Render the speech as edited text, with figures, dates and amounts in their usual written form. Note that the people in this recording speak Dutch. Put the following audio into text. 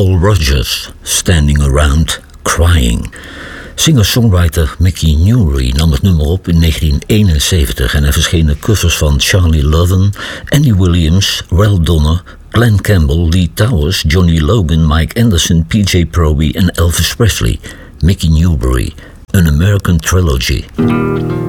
Paul Rodgers, Standing Around Crying. Singer-songwriter Mickey Newry nam het nummer op in 1971 en er verschenen covers van Charlie Loven, Andy Williams, Rel Donner, Glenn Campbell, Lee Towers, Johnny Logan, Mike Anderson, PJ Proby en Elvis Presley. Mickey Newbury, An American Trilogy.